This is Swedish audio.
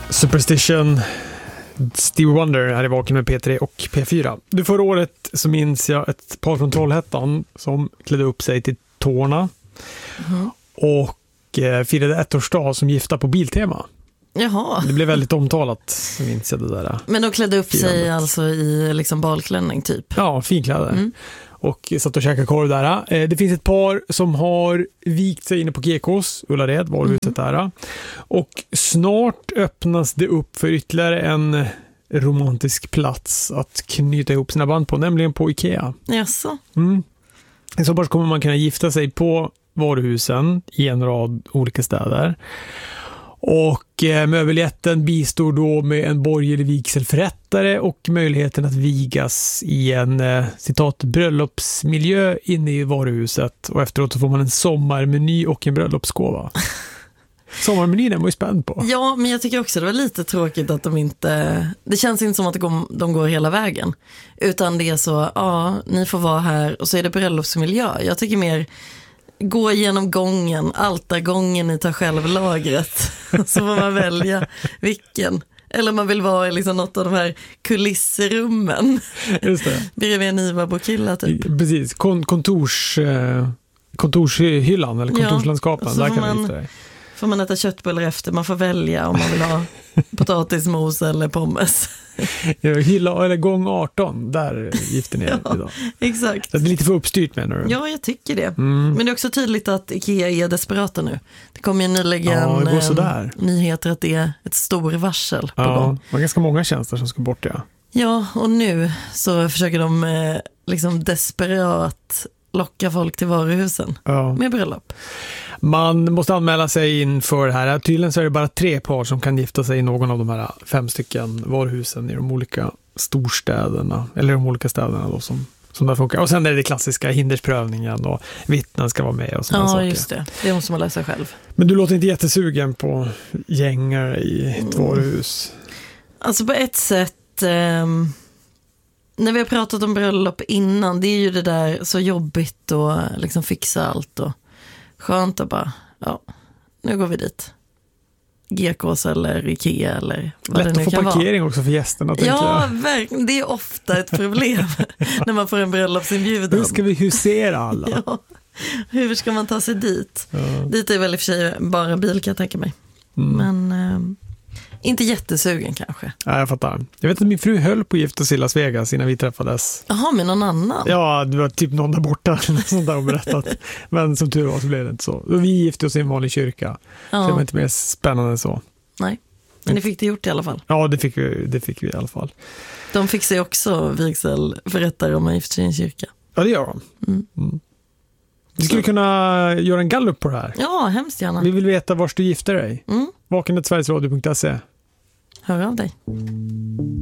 Superstition, Stevie Wonder här i Vaken med P3 och P4. Förra året så minns jag ett par från Trollhättan som klädde upp sig till tårna och firade ettårsdag som gifta på Biltema. Jaha. Det blev väldigt omtalat, så minns jag det där. Men de klädde upp firandet. sig alltså i liksom balklänning typ? Ja, finkläder. Och satt och käkade korv där. Det finns ett par som har vikt sig inne på Gekås, Ullared, varuhuset där. Och snart öppnas det upp för ytterligare en romantisk plats att knyta ihop sina band på, nämligen på Ikea. Jaså? I så fall kommer man kunna gifta sig på varuhusen i en rad olika städer. Och möbeljetten bistår då med en borgerlig vigselförrättare och möjligheten att vigas i en citat bröllopsmiljö inne i varuhuset, och efteråt så får man en sommarmeny och en bröllopsgåva. Sommarmenyn är man ju spänd på. Ja, men jag tycker också det var lite tråkigt att de inte... Det känns inte som att de går hela vägen. Utan det är så, ja, ni får vara här och så är det bröllopsmiljö. Jag tycker mer... Gå igenom gången, altargången, ni tar själv lagret. Så får man välja vilken. Eller man vill vara i liksom något av de här kulissrummen. Just det. Bredvid en Iva-bokilla typ. Precis, kontorshyllan eller kontorslandskapen. Ja, där kan man gifta dig. Får man äta köttbullar efter, man får välja om man vill ha potatismos eller pommes. Hylla eller gång 18, där gifter ni idag. Exakt. Det är lite för uppstyrt, menar du? Ja, jag tycker det. Men det är också tydligt att Ikea är desperata nu. Det kommer ju nyligen nyheter att det är ett stor varsel på gång. Det var ganska många tjänster som ska bort, ja. Ja, och nu så försöker de liksom desperat locka folk till varuhusen med bröllop. Man måste anmäla sig inför det här. Tydligen så är det bara 3 par som kan gifta sig i någon av de här 5 stycken varuhusen i de olika storstäderna, eller de olika städerna då som där funkar. Och sen är det klassiska hindersprövningen och vittnen ska vara med och sådana saker. Ja, just det. Det måste man läsa själv. Men du låter inte jättesugen på gängar i ett varuhus? Alltså på ett sätt... när vi har pratat om bröllop innan, det är ju det där så jobbigt och liksom fixa allt och skönt att bara, nu går vi dit. Gekås eller Ikea eller vad lätt det nu att få kan parkering vara. Också för gästerna. Ja, verkligen. Det är ofta ett problem när man får en bröllopsinbjudan. Hur ska vi husera alla? Ja. Hur ska man ta sig dit? Dit är väl i och för sig bara bil, kan jag tänka mig. Men inte jättesugen kanske. Ja, jag fattar. Jag vet att min fru höll på att gifta sig i Las Vegas innan vi träffades. Jaha, med någon annan? Ja, det var typ någon där borta sånt där berättat. Men som tur var så blev det inte så. Och vi gifte oss i en vanlig kyrka. Så det var inte mer spännande än så. Nej, men ni fick det gjort i alla fall. Ja, det fick vi i alla fall. De fick sig också vigselförrättare om man gifter sig i en kyrka. Ja, det gör de. Du skulle kunna göra en gallup på det här. Ja, hemskt gärna. Vi vill veta var du gifter dig. Vaken@sverigesradio.se. Hör av dig.